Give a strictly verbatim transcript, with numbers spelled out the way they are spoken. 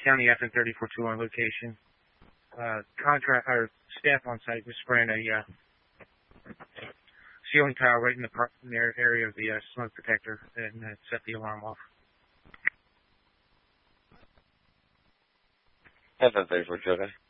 County F N thirty-four two on location. Uh, contract or staff on site was spraying a uh, ceiling tile right in the, par- in the area of the uh, smoke detector, and uh, set the alarm off. F N thirty-four two, okay.